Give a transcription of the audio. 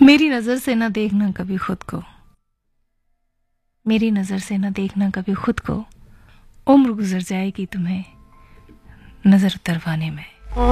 मेरी नजर से ना देखना कभी खुद को, मेरी नजर से ना देखना कभी खुद को। उम्र गुजर जाएगी तुम्हें नजर उतरवाने में।